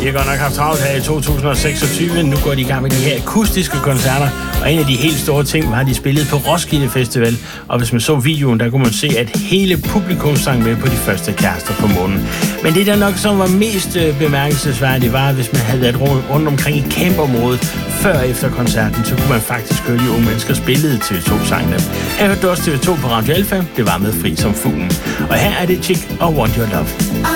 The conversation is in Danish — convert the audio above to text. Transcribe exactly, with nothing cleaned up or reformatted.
De har godt nok haft travlt her i to tusind og seksogtyve. Nu går de i gang med de her akustiske koncerter. Og en af de helt store ting var, at de spillede på Roskilde Festival. Og hvis man så videoen, der kunne man se, at hele publikum sang med på de første kærester på månen. Men det der nok som var mest bemærkelsesværdigt var, hvis man havde været rundt omkring i campområdet før og efter koncerten, så kunne man faktisk høre de unge mennesker spillede T V to-sangene. Her hørte du også T V to på Radio Alfa. Det var med Fri som fuglen. Og her er det Chick og Want Your Love.